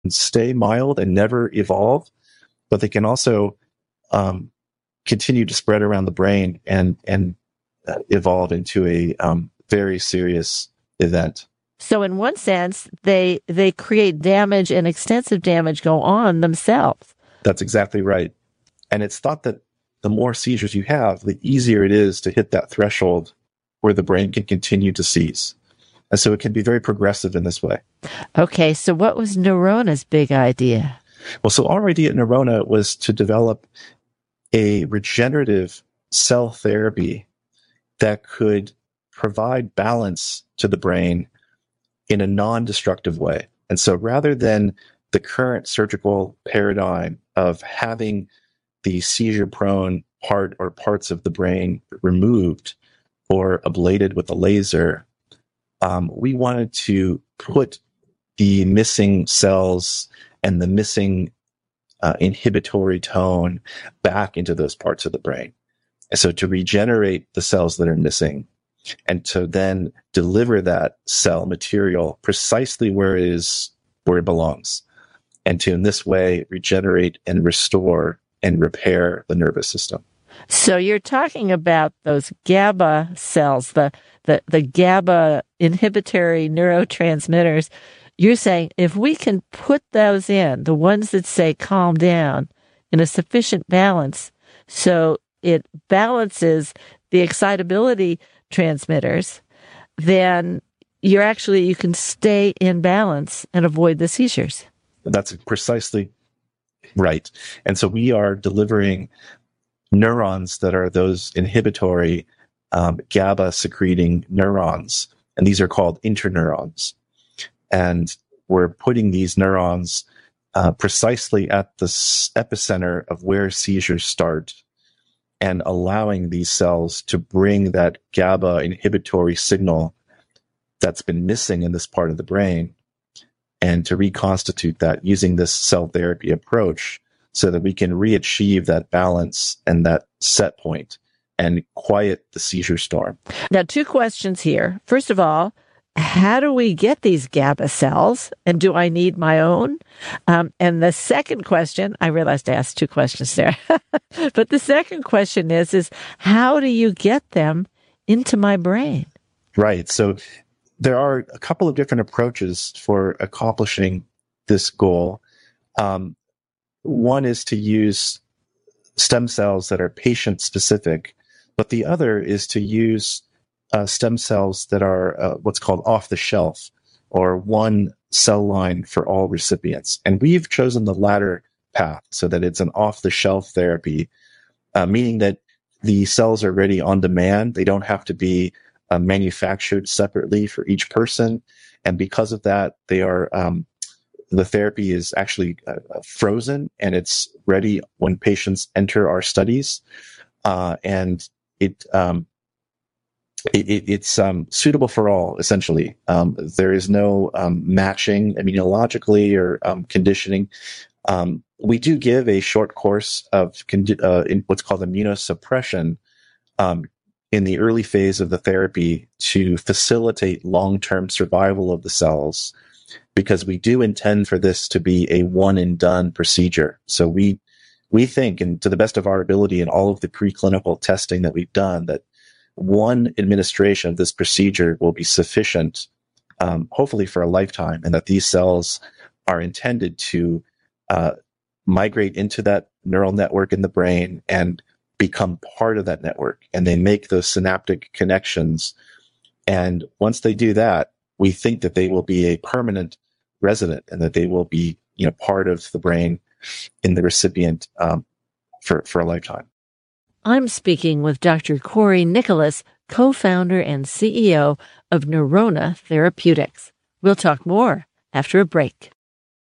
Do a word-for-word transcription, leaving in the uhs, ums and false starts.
stay mild and never evolve, but they can also um, continue to spread around the brain and and uh, evolve into a um, very serious event. So in one sense, they they create damage, and extensive damage go on themselves. That's exactly right. And it's thought that the more seizures you have, the easier it is to hit that threshold where the brain can continue to seize. And so it can be very progressive in this way. Okay, so what was Neurona's big idea? Well, so our idea at Neurona was to develop a regenerative cell therapy that could provide balance to the brain in a non-destructive way. And so rather than the current surgical paradigm of having the seizure-prone part or parts of the brain removed or ablated with a laser, um, we wanted to put the missing cells and the missing uh, inhibitory tone back into those parts of the brain. And so to regenerate the cells that are missing and to then deliver that cell material precisely where it is, where it belongs. And to in this way regenerate and restore and repair the nervous system. So you're talking about those GABA cells, the, the, the GABA inhibitory neurotransmitters. You're saying if we can put those in, the ones that say calm down, in a sufficient balance, so it balances the excitability transmitters, then you're actually, you can stay in balance and avoid the seizures. That's precisely right. And so we are delivering neurons that are those inhibitory um, GABA secreting neurons. And these are called interneurons. And we're putting these neurons uh, precisely at the epicenter of where seizures start and allowing these cells to bring that GABA inhibitory signal that's been missing in this part of the brain and to reconstitute that using this cell therapy approach so that we can re-achieve that balance and that set point and quiet the seizure storm. Now, two questions here. First of all, how do we get these GABA cells? And do I need my own? Um, and the second question, I realized I asked two questions there. But the second question is, is how do you get them into my brain? Right. So there are a couple of different approaches for accomplishing this goal. Um, one is to use stem cells that are patient-specific, but the other is to use uh, stem cells that are uh, what's called off-the-shelf, or one cell line for all recipients. And we've chosen the latter path so that it's an off-the-shelf therapy, uh, meaning that the cells are ready on demand. They don't have to be uh, manufactured separately for each person. And because of that, they are um, the therapy is actually uh, frozen and it's ready when patients enter our studies. Uh, and it, um, it, it it's um, suitable for all, essentially. Um, there is no um, matching immunologically or um, conditioning. Um, we do give a short course of condi- uh, in what's called immunosuppression um, in the early phase of the therapy to facilitate long-term survival of the cells, because we do intend for this to be a one and done procedure. So we we think, and to the best of our ability in all of the preclinical testing that we've done, that one administration of this procedure will be sufficient, um, hopefully for a lifetime, and that these cells are intended to uh, migrate into that neural network in the brain and become part of that network. And they make those synaptic connections. And once they do that, we think that they will be a permanent resident and that they will be, you know, part of the brain in the recipient um, for, for a lifetime. I'm speaking with Doctor Corey Nicholas, co-founder and C E O of Neurona Therapeutics. We'll talk more after a break.